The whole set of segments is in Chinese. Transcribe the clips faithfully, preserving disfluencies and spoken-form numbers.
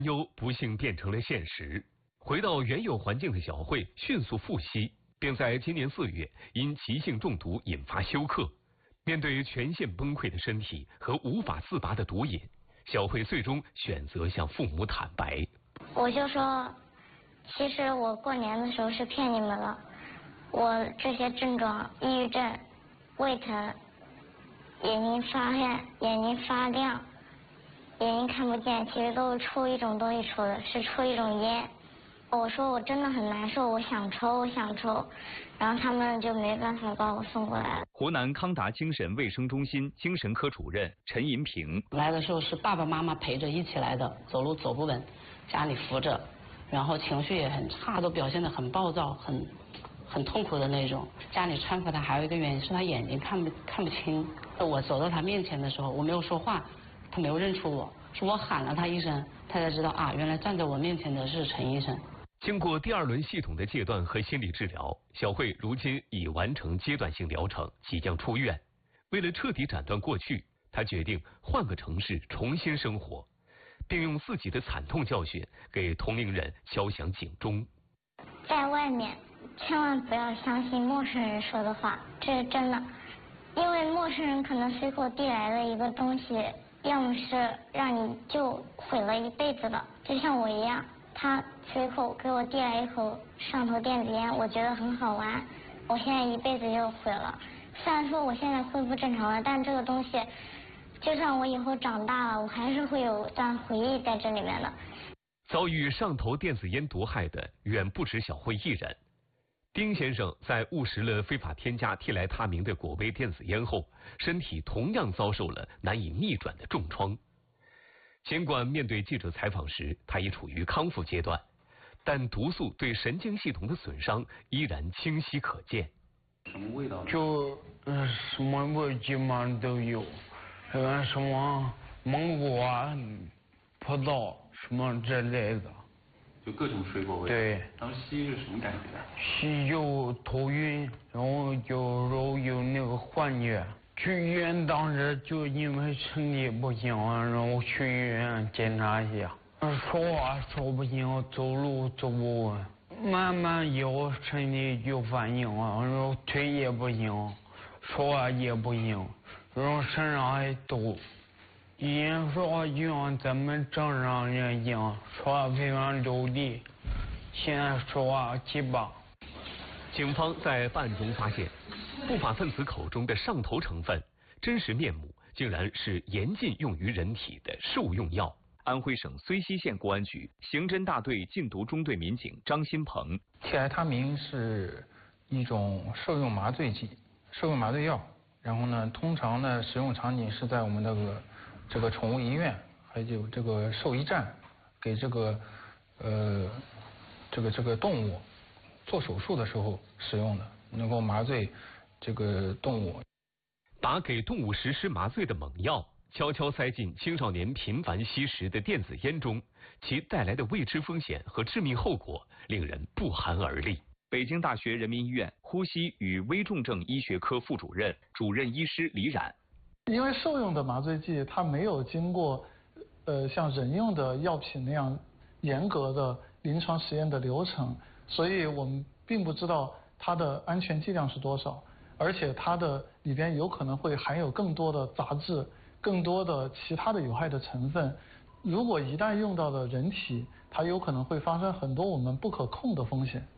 忧不幸变成了现实，回到原有环境的小慧迅速复吸，并在今年四月因急性中毒引发休克。面对全线崩溃的身体和无法自拔的毒瘾，小慧最终选择向父母坦白。 我就说，其实我过年的时候是骗你们了，我这些症状，抑郁症、胃疼、眼睛发黑、眼睛发亮、眼睛看不见，其实都是抽一种东西抽的，是抽一种烟。我说我真的很难受，我想抽，我想抽，然后他们就没办法把我送过来了。 湖南康达精神卫生中心精神科主任陈银平来的时候是爸爸妈妈陪着一起来的，走路走不稳，家里扶着，然后情绪也很差，都表现得很暴躁，很很痛苦的那种。家里搀扶他还有一个原因是他眼睛看不看不清。我走到他面前的时候，我没有说话，他没有认出我，是我喊了他一声，他才知道啊，原来站在我面前的是陈医生。 经过第二轮系统的戒断和心理治疗，小慧如今已完成阶段性疗程，即将出院。为了彻底斩断过去，她决定换个城市重新生活，并用自己的惨痛教训给同龄人敲响警钟。 在外面千万不要相信陌生人说的话，这是真的，因为陌生人可能随口递来的一个东西，要么是让你就毁了一辈子的，就像我一样。他随口给我递来一口上头电子烟，我觉得很好玩，我现在一辈子就毁了。虽然说我现在恢复正常了，但这个东西就算我以后长大了，我还是会有段回忆在这里面的。 遭遇上头电子烟毒害的远不止小慧一人。丁先生在误食了非法添加替来他明的果味电子烟后，身体同样遭受了难以逆转的重创。尽管面对记者采访时，他已处于康复阶段，但毒素对神经系统的损伤依然清晰可见。 什么味道？ 就呃什么味基本上都有，呃什么芒果啊、葡萄什么之类的。 就各种水果味。 对。 当时吸是什么感觉？ 吸就头晕，然后有时候有那个幻觉。去医院当时就因为身体不行，然后去医院检查一下，说话说不行，走路走不稳，慢慢以后身体就反应了，然后腿也不行，说话也不行，然后身上还抖。以前说话就像咱们正常人一样，说话非常流利，现在说话结巴。 警方在办案中发现，不法分子口中的上头成分真实面目竟然是严禁用于人体的兽用药。 安徽省睢溪县公安局刑侦大队禁毒中队民警张新鹏， 替来他明是一种兽用麻醉剂、兽用麻醉药，然后呢，通常呢使用场景是在我们那个这个宠物医院，还有这个兽医站，给这个呃这个这个动物做手术的时候使用的，能够麻醉这个动物。 把给动物实施麻醉的猛药悄悄塞进青少年频繁吸食的电子烟中，其带来的未知风险和致命后果令人不寒而栗。 北京大学人民医院呼吸与危重症医学科副主任、主任医师李冉。 因为兽用的麻醉剂它没有经过呃像人用的药品那样严格的临床实验的流程，所以我们并不知道它的安全剂量是多少，而且它的里边有可能会含有更多的杂质，更多的其他的有害的成分。如果一旦用到了人体，它有可能会发生很多我们不可控的风险。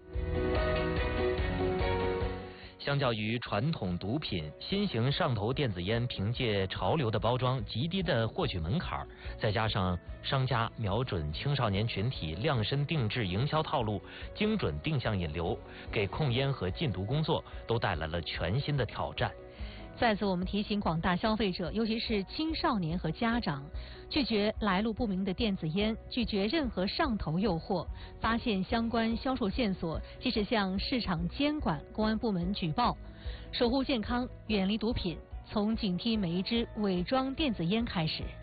相较于传统毒品，新型上头电子烟凭借潮流的包装、极低的获取门槛，再加上商家瞄准青少年群体量身定制营销套路，精准定向引流，给控烟和禁毒工作都带来了全新的挑战。 再次我们提醒广大消费者，尤其是青少年和家长，拒绝来路不明的电子烟，拒绝任何上头诱惑，发现相关销售线索，及时向市场监管公安部门举报，守护健康，远离毒品，从警惕每一支伪装电子烟开始。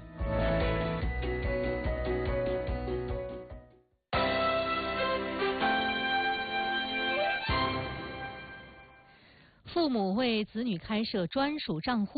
父母为子女开设专属账户，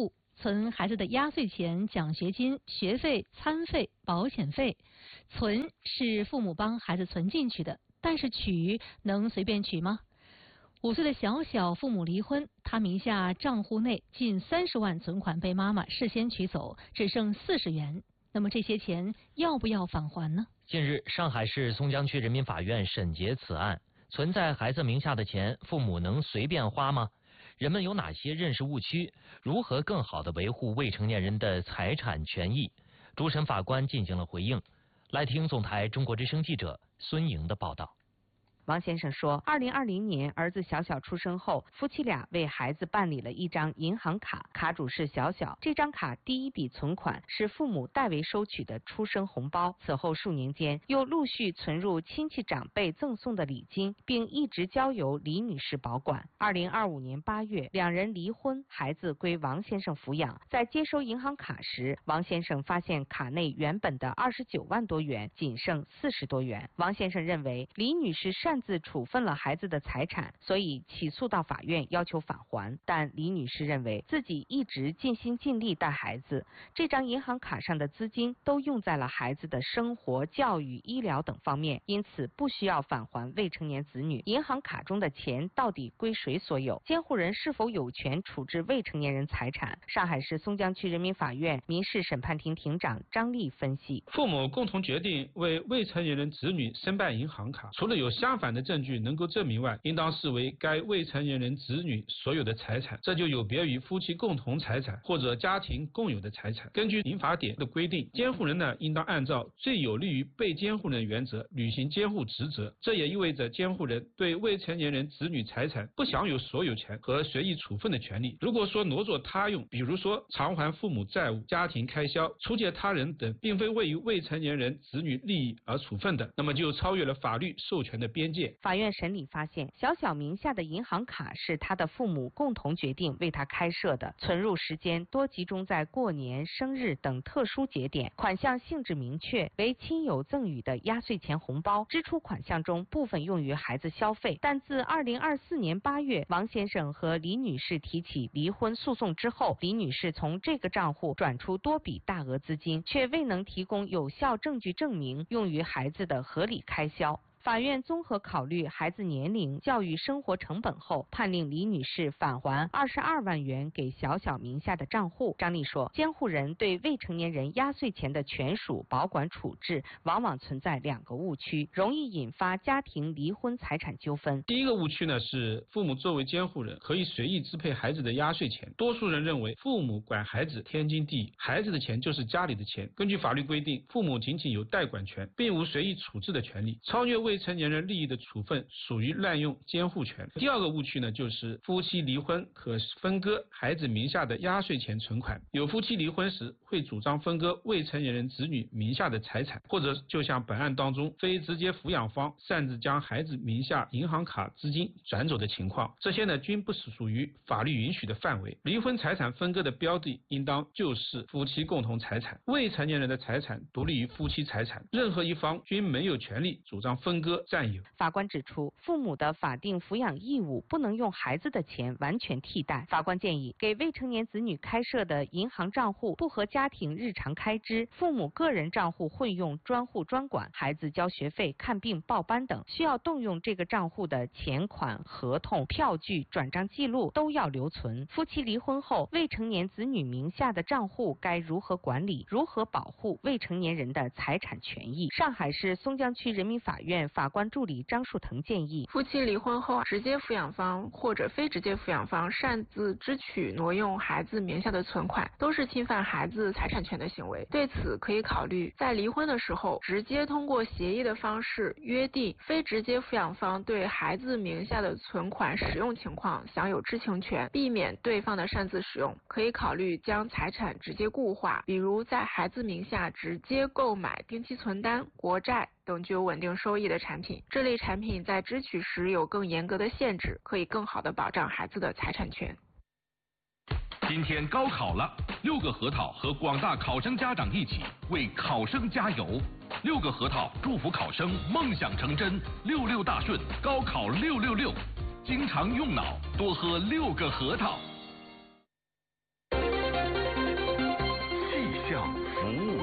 存孩子的压岁钱、奖学金、学费、餐费、保险费。存是父母帮孩子存进去的，但是取能随便取吗？五岁的小小父母离婚，他名下账户内近三十万存款被妈妈事先取走，只剩四十元。那么这些钱要不要返还呢？ 近日，上海市松江区人民法院审结此案，存在孩子名下的钱，父母能随便花吗？人们有哪些认识误区？如何更好地维护未成年人的财产权益？主审法官进行了回应。来听总台中国之声记者孙莹的报道。 王先生说，二零二零年儿子小小出生后，夫妻俩为孩子办理了一张银行卡，卡主是小小。这张卡第一笔存款是父母代为收取的出生红包，此后数年间又陆续存入亲戚长辈赠送的礼金，并一直交由李女士保管。二零二五年八月，两人离婚，孩子归王先生抚养。在接收银行卡时，王先生发现卡内原本的二十九万多元仅剩四十多元。王先生认为李女士擅自处分了孩子的财产，所以起诉到法院要求返还。但李女士认为自己一直尽心尽力带孩子，这张银行卡上的资金都用在了孩子的生活、教育、医疗等方面，因此不需要返还未成年子女。银行卡中的钱到底归谁所有？监护人是否有权处置未成年人财产？上海市松江区人民法院民事审判庭庭长张丽分析： 父母共同决定为未成年人子女申办银行卡，除了有相反的证据能够证明外，应当视为该未成年人子女所有的财产，这就有别于夫妻共同财产或者家庭共有的财产。根据民法典的规定，监护人呢应当按照最有利于被监护人的原则履行监护职责，这也意味着监护人对未成年人子女财产不享有所有权和随意处分的权利。如果说挪作他用，比如说偿还父母债务、家庭开销、出借他人等，并非为于未成年人子女利益而处分的，那么就超越了法律授权的边界。 法院审理发现，小小名下的银行卡是他的父母共同决定为他开设的，存入时间多集中在过年、生日等特殊节点，款项性质明确，为亲友赠与的压岁钱红包，支出款项中部分用于孩子消费。但自二零二四年八月，王先生和李女士提起离婚诉讼之后，李女士从这个账户转出多笔大额资金，却未能提供有效证据证明用于孩子的合理开销。法院综合考虑孩子年龄、教育生活成本后，判令李女士返还二十二万元给小小名下的账户。张丽说，监护人对未成年人压岁钱的权属、保管、处置，往往存在两个误区，容易引发家庭离婚财产纠纷。 第一个误区呢是父母作为监护人可以随意支配孩子的压岁钱。多数人认为父母管孩子天经地义，孩子的钱就是家里的钱。根据法律规定，父母仅仅有代管权，并无随意处置的权利。超越未未成年人利益的处分属于滥用监护权。第二个误区呢，就是夫妻离婚可分割孩子名下的压岁钱存款。有夫妻离婚时会主张分割未成年人子女名下的财产，或者就像本案当中非直接抚养方擅自将孩子名下银行卡资金转走的情况，这些呢均不是属于法律允许的范围。离婚财产分割的标的应当就是夫妻共同财产，未成年人的财产独立于夫妻财产，任何一方均没有权利主张分割占有。 法官指出，父母的法定抚养义务不能用孩子的钱完全替代。法官建议，给未成年子女开设的银行账户不合家庭日常开支，父母个人账户混用专户专管，孩子交学费、看病、报班等需要动用这个账户的钱款、合同、票据、转账记录都要留存。夫妻离婚后，未成年子女名下的账户该如何管理，如何保护未成年人的财产权益？上海市松江区人民法院法官助理张树腾建议， 夫妻离婚后，直接抚养方或者非直接抚养方擅自支取挪用孩子名下的存款，都是侵犯孩子财产权的行为。对此可以考虑在离婚的时候，直接通过协议的方式约定非直接抚养方对孩子名下的存款使用情况享有知情权，避免对方的擅自使用。可以考虑将财产直接固化，比如在孩子名下直接购买定期存单、国债等具有稳定收益的产品。这类产品在支取时有更严格的限制，可以更好地保障孩子的财产权。 今天高考了，六个核桃和广大考生家长一起为考生加油。六个核桃祝福考生梦想成真，六六大顺，高考六六六。经常用脑，多喝六个核桃。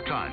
站。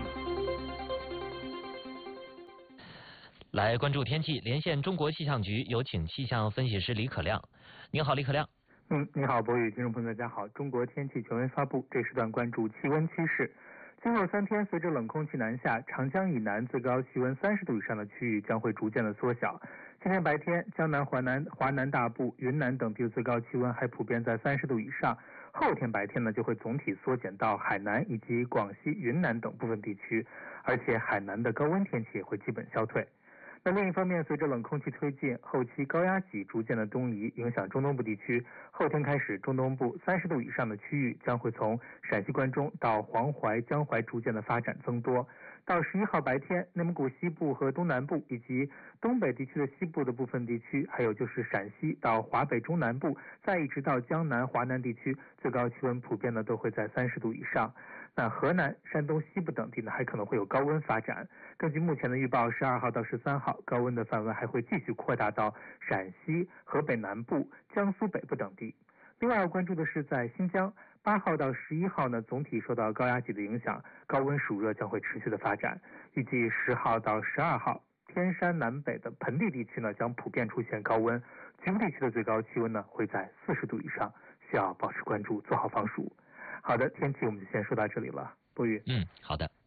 来关注天气，连线中国气象局，有请气象分析师李可亮。您好，李可亮。 嗯，你好，博宇，听众朋友，大家好。中国天气权威发布，这时段关注气温趋势。今后三天，随着冷空气南下，长江以南最高气温三十度以上的区域将会逐渐的缩小。今天白天，江南、华南、华南大部、云南等地的最高气温还普遍在三十度以上。后天白天呢，就会总体缩减到海南以及广西、云南等部分地区，而且海南的高温天气也会基本消退。那另一方面，随着冷空气推进，后期高压脊逐渐的东移，影响中东部地区。后天开始，中东部三十度以上的区域将会从陕西关中到黄淮、江淮逐渐的发展增多。到十一号白天，内蒙古西部和东南部以及东北地区的西部的部分地区，还有就是陕西到华北中南部，再一直到江南、华南地区，最高气温普遍呢都会在三十度以上。那河南、山东西部等地呢，还可能会有高温发展。根据目前的预报，十二号到十三号，高温的范围还会继续扩大到陕西、河北南部、江苏北部等地。另外要关注的是，在新疆，八号到十一号呢，总体受到高压脊的影响，高温暑热将会持续的发展。预计十号到十二号，天山南北的盆地地区呢，将普遍出现高温，局部地区的最高气温呢会在四十度以上，需要保持关注，做好防暑。好的，天气我们就先说到这里了，波宇。 嗯，好的。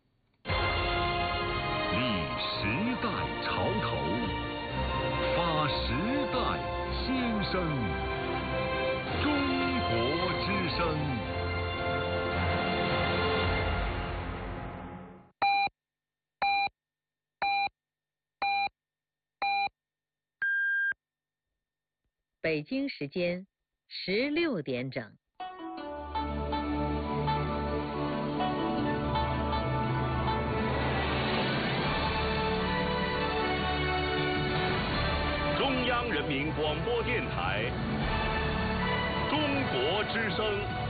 立时代潮头，发时代新声，中国之声。 北京时间十六点整。 中央人民广播电台，中国之声。